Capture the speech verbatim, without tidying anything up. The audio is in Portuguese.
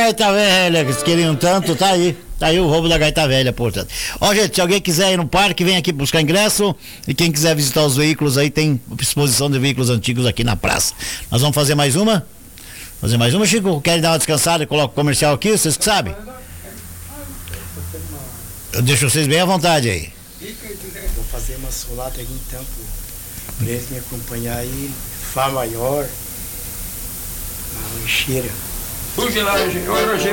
gaita velha que eles queriam tanto, tá aí. Tá aí o roubo da gaita velha, portanto. Ó, gente, se alguém quiser ir no parque, vem aqui buscar ingresso. E quem quiser visitar os veículos aí, tem exposição de veículos antigos aqui na praça. Nós vamos fazer mais uma? Fazer mais uma, Chico? Querem dar uma descansada e coloca o comercial aqui? Vocês que sabem? Eu deixo vocês bem à vontade aí. Vou fazer uma solata aqui então, para eles me acompanhar aí. Fá maior, a rancheira. Puxa lá,